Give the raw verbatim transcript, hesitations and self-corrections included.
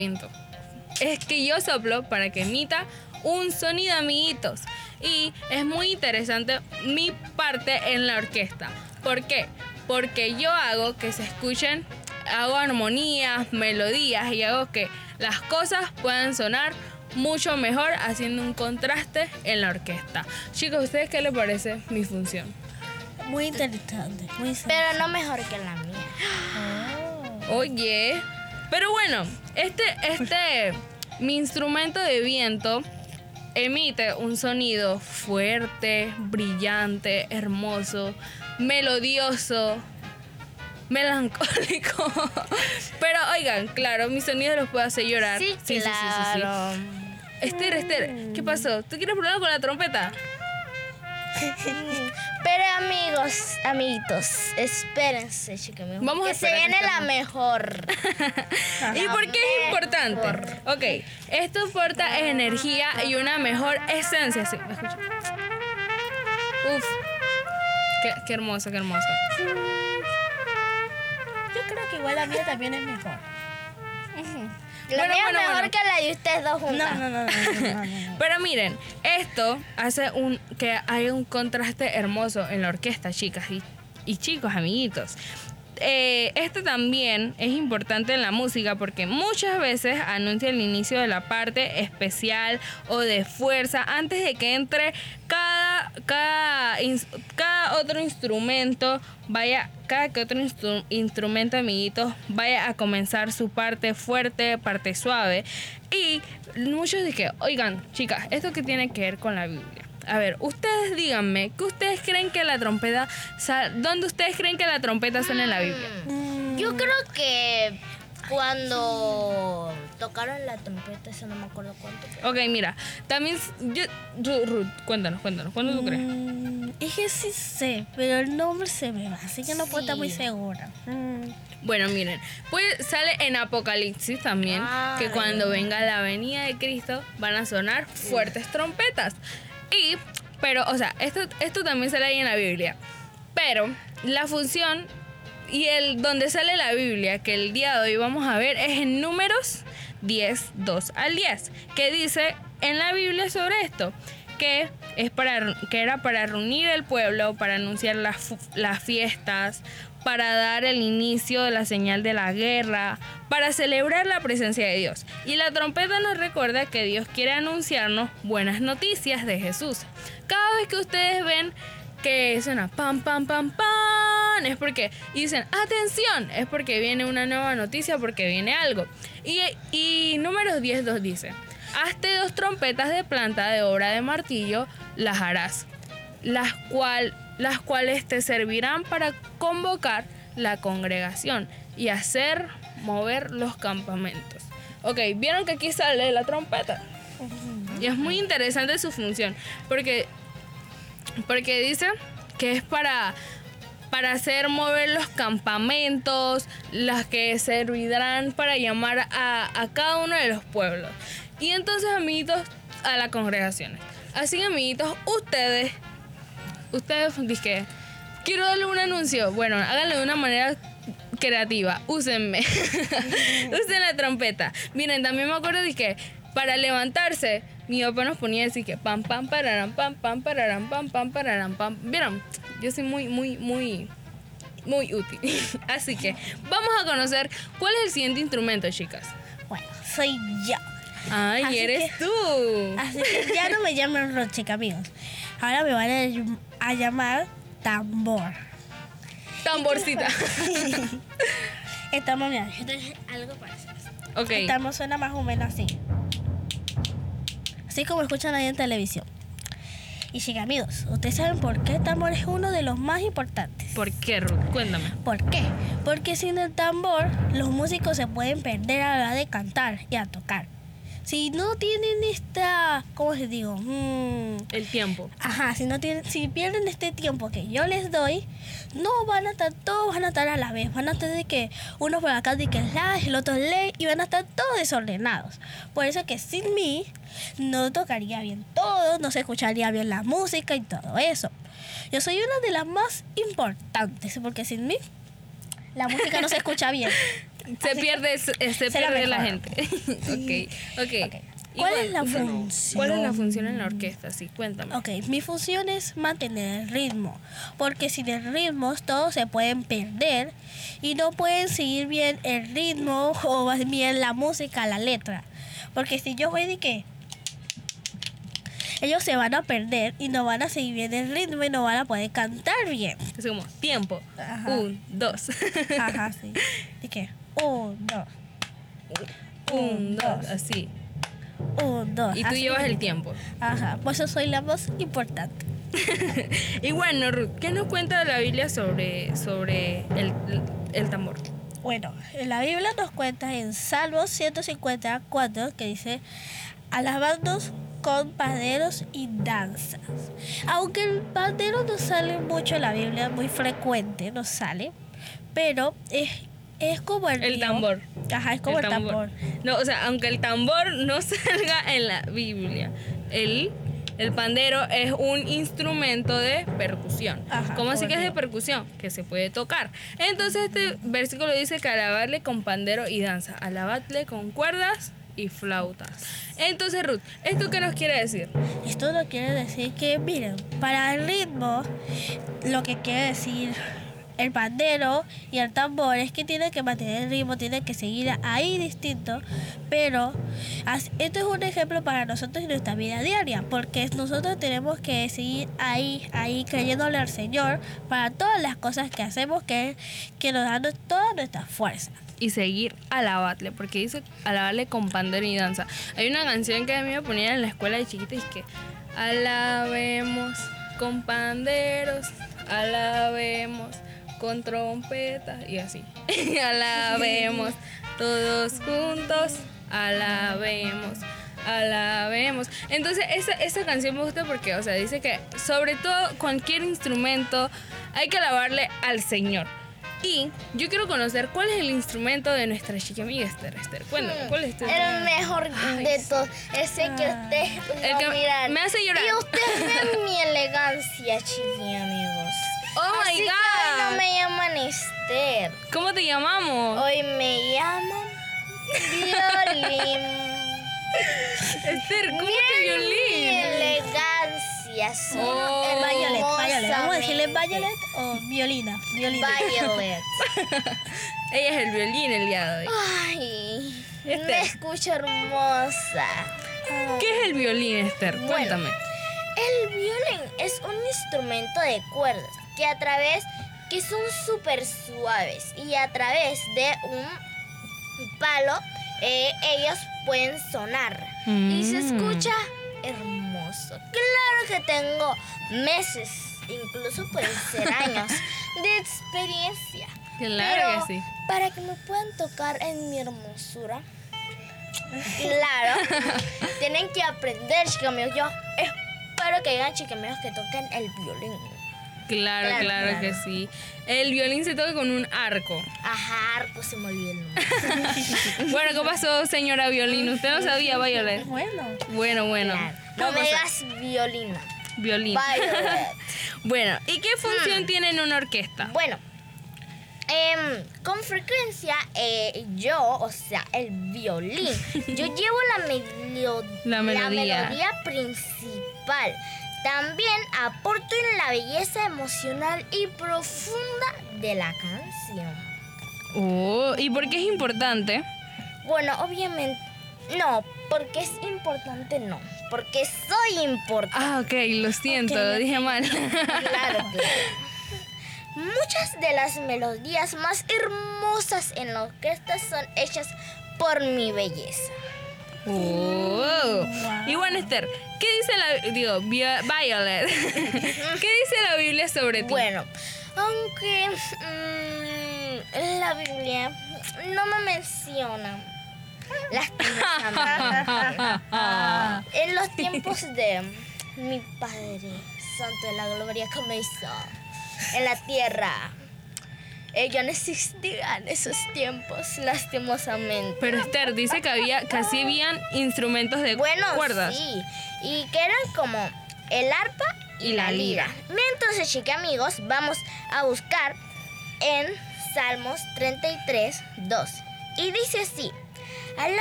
Es que yo soplo para que emita un sonido, amiguitos. Y es muy interesante mi parte en la orquesta. ¿Por qué? Porque yo hago que se escuchen, hago armonías, melodías y hago que las cosas puedan sonar mucho mejor haciendo un contraste en la orquesta. Chicos, ¿a ustedes qué les parece mi función? Muy interesante, muy interesante. Pero no mejor que la mía. Oh. Oye, pero bueno, este, este, mi instrumento de viento emite un sonido fuerte, brillante, hermoso, melodioso, melancólico. Pero oigan, claro, mi sonido los puede hacer llorar. Sí, sí, claro. sí, sí, sí. Esther, Esther, ¿qué pasó? ¿Tú quieres probar con la trompeta? Pero amigos, amiguitos, espérense, chicos. Vamos a que se esperar viene que la estamos. mejor. ¿Y por qué es importante? Ok, esto aporta energía y una mejor esencia. Sí, ¿me escucho? Uf, qué, qué hermoso, qué hermoso. Yo creo que igual la mía también es mejor. La Bueno, mía bueno, es mejor bueno. que la de ustedes dos juntas. No, no, no, no, no, no, no. Pero miren, esto hace un que haya un contraste hermoso en la orquesta, chicas y, y chicos, amiguitos. Eh, esto también es importante en la música porque muchas veces anuncia el inicio de la parte especial o de fuerza antes de que entre cada, cada, ins- cada otro instrumento, vaya, cada que otro instru- instrumento, amiguitos, vaya a comenzar su parte fuerte, parte suave. Y muchos dicen, oigan, chicas, ¿esto qué tiene que ver con la Biblia? A ver, ustedes díganme, ¿qué ustedes creen que la trompeta, sal- ¿dónde ustedes creen que la trompeta sale en la Biblia? Mm, Yo creo que cuando tocaron la trompeta, eso no me acuerdo cuánto. pero- Ok, mira, también, yo, Ru- Ruth, cuéntanos, cuéntanos, ¿cuándo tú crees? Mm, es que sí sé, pero el nombre se me va, así que no puedo estar muy Sí. segura. Mm. Bueno, miren, pues sale en Apocalipsis también, Ah, que cuando venga la venida de Cristo van a sonar fuertes trompetas. Y, pero, o sea, esto, esto también sale ahí en la Biblia. Pero la función y el donde sale la Biblia, que el día de hoy vamos a ver, es en Números diez, dos al diez, que dice en la Biblia sobre esto, que es para que era para reunir el pueblo, para anunciar las, fu- las fiestas, para dar el inicio de la señal de la guerra, para celebrar la presencia de Dios. Y la trompeta nos recuerda que Dios quiere anunciarnos buenas noticias de Jesús. Cada vez que ustedes ven que suena pam, pam, pam, pam, es porque y dicen atención, es porque viene una nueva noticia, porque viene algo. Y, y Números diez, dos dice, hazte dos trompetas de planta de obra de martillo, las harás, las, cual, las cuales te servirán para convocar la congregación y hacer mover los campamentos. Ok, vieron que aquí sale la trompeta. Y es muy interesante su función, porque, porque dice que es para, para hacer mover los campamentos, las que servirán para llamar a, a cada uno de los pueblos. Y entonces, amiguitos, a las congregaciones. Así que, amiguitos, ustedes, ustedes dicen, quiero darle un anuncio. Bueno, háganlo de una manera creativa. Úsenme. Usen la trompeta. Miren, también me acuerdo de que para levantarse, mi papá nos ponía así que pam, pam, pararam, pam, pam, pararam, pam, pam, pararam, pam. ¿Vieron? Yo soy muy, muy, muy, muy útil. Así que vamos a conocer cuál es el siguiente instrumento, chicas. Bueno, soy yo. Ay, Así eres que- tú. Así que ya no me llaman Rochica, amigos. Ahora me van a, llam- a llamar tambor. Tamborcita. El tambor, mira, esto es algo parecido. Ok. El tambor suena más o menos así. Así como escuchan ahí en televisión. Y chicas, amigos, ¿ustedes saben por qué el tambor es uno de los más importantes? ¿Por qué, Ruth? Cuéntame. ¿Por qué? Porque sin el tambor, los músicos se pueden perder a la hora de cantar y a tocar. Si no tienen esta, ¿cómo les digo? Mm, El tiempo. Ajá, si no tienen, si pierden este tiempo que yo les doy, no van a estar, todos van a estar a la vez, van a estar de que uno por acá de que slash, el otro ley, y van a estar todos desordenados. Por eso que sin mí no tocaría bien todo, no se escucharía bien la música y todo eso. Yo soy una de las más importantes, porque sin mí la música no se escucha bien. Se Así pierde, se, se será pierde la mejor. gente. ok, ok. Ok. Y ¿Cuál bueno, es la o sea, función? ¿Cuál es la función en la orquesta? Sí, cuéntame. Ok, mi función es mantener el ritmo, porque sin el ritmo todos se pueden perder y no pueden seguir bien el ritmo o más bien la música, la letra. Porque si yo voy de que ellos se van a perder y no van a seguir bien el ritmo y no van a poder cantar bien. Es como tiempo. Ajá. Un, dos. Ajá, sí. ¿De qué? Un, dos. Un, dos. Así. Un, dos. Y tú así. llevas el tiempo. Ajá, por eso soy la más importante. Y bueno, Ruth, ¿qué nos cuenta la Biblia sobre, sobre el, el tambor? Bueno, en la Biblia nos cuenta en Salmos ciento cincuenta y cuatro que dice, alabadnos con panderos y danzas. Aunque el pandero no sale mucho en la Biblia, muy frecuente, no sale, pero es, es como el... El río. tambor. Ajá, es como el, tambor. No, o sea, aunque el tambor no salga en la Biblia, el, el pandero es un instrumento de percusión. Ajá, ¿Cómo así que es de correcto. percusión? Que se puede tocar. Entonces este versículo dice que alabarle con pandero y danza, alabadle con cuerdas y flautas. Entonces, Ruth, ¿esto qué nos quiere decir? Esto no quiere decir que, miren, para el ritmo, lo que quiere decir el pandero y el tambor es que tiene que mantener el ritmo, tiene que seguir ahí distinto, pero as- esto es un ejemplo para nosotros en nuestra vida diaria, porque nosotros tenemos que seguir ahí, ahí creyéndole al Señor para todas las cosas que hacemos, que, que nos dan toda nuestra fuerza. Y seguir alabarle, porque dice alabarle con pandero y danza. Hay una canción que a mí me ponían en la escuela de chiquita y es que alabemos con panderos, alabemos con trompetas y así. Alabemos todos juntos, alabemos, alabemos. Entonces esa, esa canción me gusta porque, o sea, dice que sobre todo cualquier instrumento hay que alabarle al Señor. Y yo quiero conocer cuál es el instrumento de nuestra chica amiga Esther. Esther, cuéntame, ¿cuál es tu El mejor de todos. Ese que ustedes El no que miran. me hace llorar. Y ustedes ven mi elegancia, chiqui, amigos. Oh my Así que hoy God. no me llaman Esther. ¿Cómo te llamamos? Hoy me llaman Violín. Esther, ¿cómo Miren te mi violín? elegancia. Soy Oh. Violet, Violet, vamos a decirle hermosamente. Violet o violina, violina. Violet. Ella es el violín el día de hoy. Ay, Esther. me escucho hermosa. ¿Qué es el violín, Esther? Bueno. Cuéntame. El violín es un instrumento de cuerdas que a través que son súper suaves y a través de un palo eh, ellos pueden sonar y se Mm. escucha hermoso. Claro que tengo meses, incluso pueden ser años de experiencia. Claro Pero que sí. para que me puedan tocar en mi hermosura, claro, tienen que aprender, chicos míos. Yo espero que hayan chicos míos que toquen el violín. Claro, Claro, claro, claro. que sí. El violín se toca con un arco. Ajá, arco se me olvidó el nombre. Bueno, ¿qué pasó, señora violín? ¿Usted no sabía, Violet? Bueno, Bueno, bueno. Claro. ¿Qué No me pasa? digas violina. Violín. Violet. Bueno, ¿y qué función Mm. tiene en una orquesta? Bueno, em, con frecuencia eh, yo, o sea, el violín, yo llevo la, melio- La melodía. melodía principal. También aporto en la belleza emocional y profunda de la canción. Oh, ¿y por qué es importante? Bueno, obviamente, no, porque es importante, no, porque soy importante. Ah, ok, lo siento, Ok, dije mal. Claro, claro. Muchas de las melodías más hermosas en la orquesta son hechas por mi belleza. Oh. Y bueno, Esther, ¿qué dice la digo, Vi- Violet? ¿Qué dice la Biblia sobre ti? Bueno, aunque mm, la Biblia no me menciona, lastimosamente, en los tiempos de mi Padre Santo de la Gloria comenzó en la tierra. Ella no existía en esos tiempos, lastimosamente. Pero Esther dice que había que así habían instrumentos de Bueno, cuerdas. sí, y que eran como el arpa y, Y la la lira. Entonces, chicos amigos, vamos a buscar en Salmos treinta y tres, dos. Y dice así: al